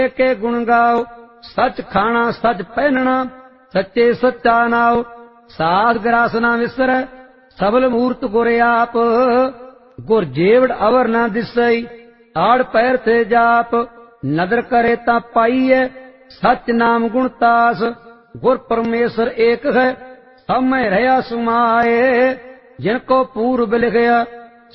के गुण गाओ, सच खाना सच पहनना, सच्चे सच्चा नाओ। साध ग्रास ना विसर, सबल मूर्त गुर आप। गुर जेवड़ अवर ना दिसई, आड़ पैर थे जाप। नदर करे ता पाईए, सच नाम गुण तास। गुर परमेश्वर एक है, सब में रहा सुमाए। जिनको पूर्व लिखया